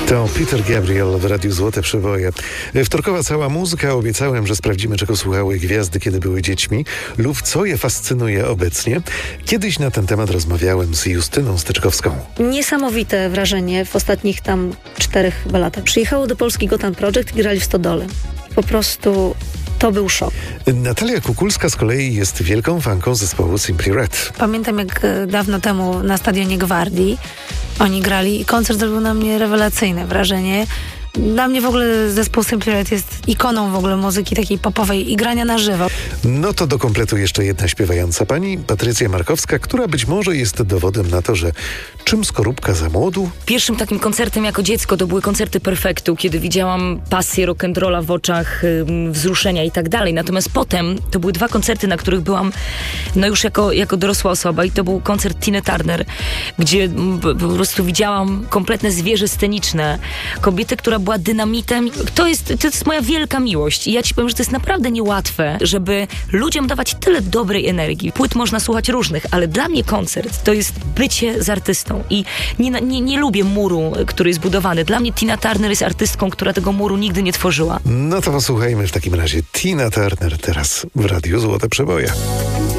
To Peter Gabriel w Radiu Złote Przeboje. Wtorkowa cała muzyka. Obiecałem, że sprawdzimy, czego słuchały gwiazdy, kiedy były dziećmi lub co je fascynuje obecnie. Kiedyś na ten temat rozmawiałem z Justyną Styczkowską. Niesamowite wrażenie w ostatnich 4 chyba latach. Przyjechało do Polski Gotham Project i grali w Stodole. Po prostu to był szok. Natalia Kukulska z kolei jest wielką fanką zespołu Simply Red. Pamiętam, jak dawno temu na Stadionie Gwardii oni grali i koncert zrobił na mnie rewelacyjne wrażenie. Dla mnie w ogóle zespół Simply Red jest ikoną w ogóle muzyki takiej popowej i grania na żywo. No to do kompletu jeszcze jedna śpiewająca pani, Patrycja Markowska, która być może jest dowodem na to, że czym skorupka za młodu? Pierwszym takim koncertem jako dziecko to były koncerty Perfektu, kiedy widziałam pasję rock'n'rolla w oczach, wzruszenia i tak dalej. Natomiast potem to były 2 koncerty, na których byłam już jako dorosła osoba i to był koncert Tiny Turner, gdzie po prostu widziałam kompletne zwierzę sceniczne, kobietę, która była dynamitem. To jest moja wielka miłość i ja ci powiem, że to jest naprawdę niełatwe, żeby ludziom dawać tyle dobrej energii. Płyt można słuchać różnych, ale dla mnie koncert to jest bycie z artystą i nie lubię muru, który jest budowany. Dla mnie Tina Turner jest artystką, która tego muru nigdy nie tworzyła. No to posłuchajmy w takim razie Tina Turner teraz w Radiu Złote Przeboje.